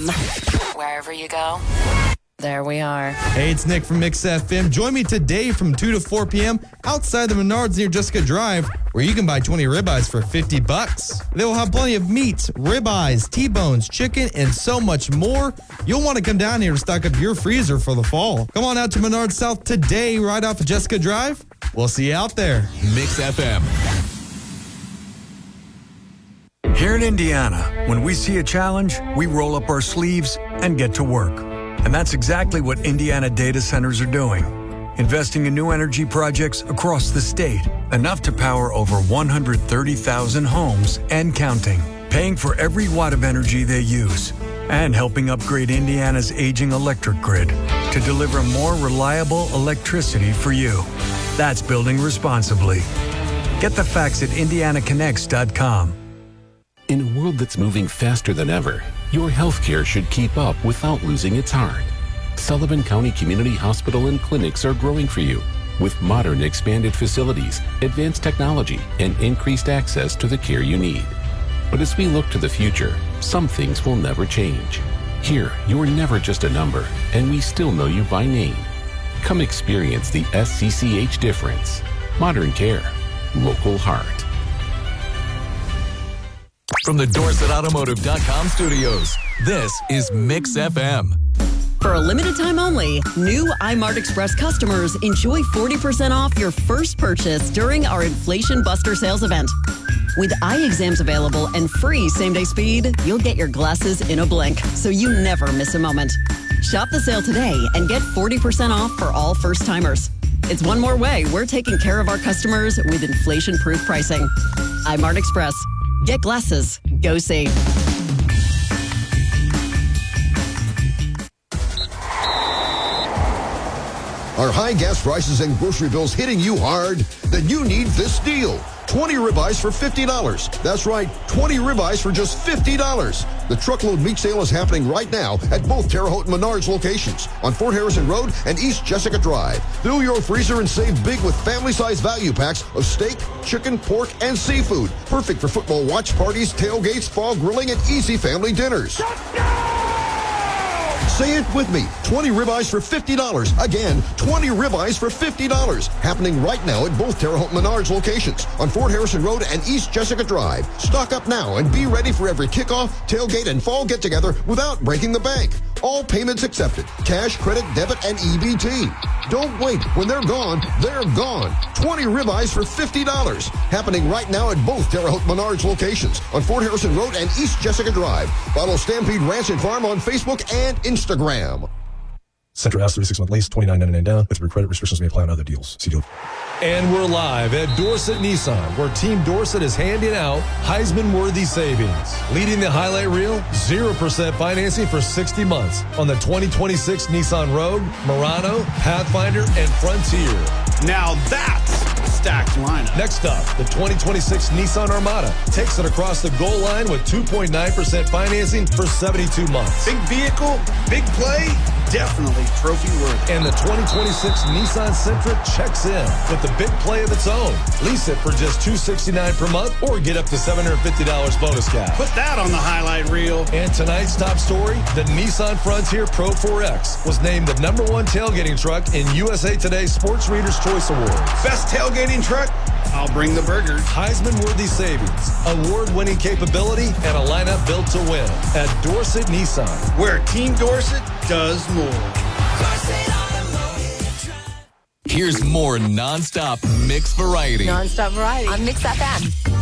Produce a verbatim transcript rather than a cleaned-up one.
M. Wherever you go, there we are. Hey, it's Nick from Mix F M. Join me today from two to four p.m. outside the Menards near Jessica Drive, where you can buy twenty ribeyes for fifty bucks. They will have plenty of meats, ribeyes, T-bones, chicken, and so much more. You'll want to come down here to stock up your freezer for the fall. Come on out to Menards South today, right off of Jessica Drive. We'll see you out there. Mix F M. Here in Indiana, when we see a challenge, we roll up our sleeves and get to work. And that's exactly what Indiana data centers are doing. Investing in new energy projects across the state, enough to power over one hundred thirty thousand homes and counting, paying for every watt of energy they use, and helping upgrade Indiana's aging electric grid to deliver more reliable electricity for you. That's building responsibly. Get the facts at indiana connects dot com. In a world that's moving faster than ever, your healthcare should keep up without losing its heart. Sullivan County Community Hospital and clinics are growing for you with modern expanded facilities, advanced technology, and increased access to the care you need. But as we look to the future, some things will never change. Here, you're never just a number, and we still know you by name. Come experience the S C C H difference. Modern care. Local heart. From the Dorset Automotive dot com studios, this is Mix F M. For a limited time only, new iMart Express customers enjoy forty percent off your first purchase during our Inflation Buster sales event. With eye exams available and free same-day speed, you'll get your glasses in a blink, so you never miss a moment. Shop the sale today and get forty percent off for all first-timers. It's one more way we're taking care of our customers with inflation-proof pricing. iMart Express. Get glasses. Go see. Are high gas prices and grocery bills hitting you hard? Then you need this deal. twenty ribeyes for fifty dollars. That's right, twenty ribeyes for just fifty dollars. The truckload meat sale is happening right now at both Terre Haute and Menards locations on Fort Harrison Road and East Jessica Drive. Fill your freezer and save big with family-size value packs of steak, chicken, pork, and seafood. Perfect for football watch parties, tailgates, fall grilling, and easy family dinners. Say it with me. twenty ribeyes for fifty dollars. Again, twenty ribeyes for fifty dollars. Happening right now at both Terre Haute and Menards locations on Fort Harrison Road and East Jessica Drive. Stock up now and be ready for every kickoff, tailgate, and fall get-together without breaking the bank. All payments accepted. Cash, credit, debit, and E B T. Don't wait. When they're gone, they're gone. twenty ribeyes for fifty dollars. Happening right now at both Terre Haute Menards locations on Fort Harrison Road and East Jessica Drive. Follow Stampede Ranch and Farm on Facebook and Instagram. Centra House thirty-six month lease, twenty-nine ninety-nine down. With credit restrictions may apply on other deals. See deal. And we're live at Dorset Nissan, where Team Dorset is handing out Heisman-worthy savings. Leading the highlight reel, zero percent financing for sixty months on the twenty twenty-six Nissan Rogue, Murano, Pathfinder, and Frontier. Now that's a stacked lineup. Next up, the twenty twenty-six Nissan Armada takes it across the goal line with two point nine percent financing for seventy-two months. Big vehicle, big play, definitely trophy worthy. And the twenty twenty-six Nissan Sentra checks in with the big play of its own. Lease it for just two hundred sixty-nine dollars per month or get up to seven hundred fifty dollars bonus cash. Put that on the highlight reel. And tonight's top story, the Nissan Frontier Pro four X was named the number one tailgating truck in U S A Today's Sports Readers' Choice Awards. Best tailgating truck? I'll bring the burgers. Heisman-worthy savings, award-winning capability, and a lineup built to win at Dorset Nissan, where Team Dorset does more. Here's more non-stop mix variety. Non-stop variety on Mix F M.